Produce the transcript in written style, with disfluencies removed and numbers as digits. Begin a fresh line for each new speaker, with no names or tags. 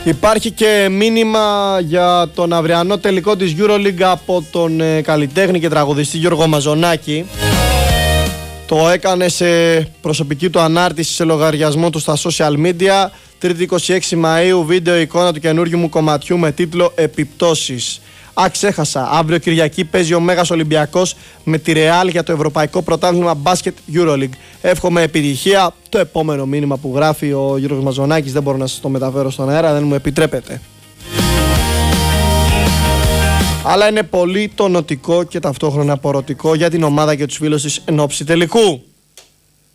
Υπάρχει και μήνυμα για τον αυριανό τελικό της EuroLeague από τον καλλιτέχνη και τραγουδιστή Γιώργο Μαζονάκη. Το έκανε σε προσωπική του ανάρτηση σε λογαριασμό του στα social media. Τρίτη 26 Μαΐου, βίντεο εικόνα του καινούργιου μου κομματιού με τίτλο «Επιπτώσεις». Ξέχασα, αύριο Κυριακή παίζει ο Μέγας Ολυμπιακός με τη Real για το Ευρωπαϊκό Πρωτάθλημα Μπάσκετ EuroLeague. Εύχομαι επιτυχία. Το επόμενο μήνυμα που γράφει ο Γιώργος Μαζονάκης δεν μπορώ να σας το μεταφέρω στον αέρα, δεν μου επιτρέπετε. Αλλά είναι πολύ τονωτικό και ταυτόχρονα απορροτικό για την ομάδα και τους φίλους της εν ώψη τελικού.